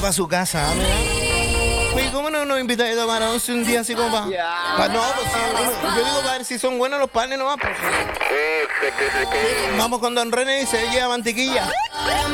para su casa, mira. Oye, ¿cómo no nos invitáis a tomar 11 un día así como para? No, pues sí, yo digo para ver si son buenos los panes nomás. Pues. Vamos con Don René y se lleva mantequilla.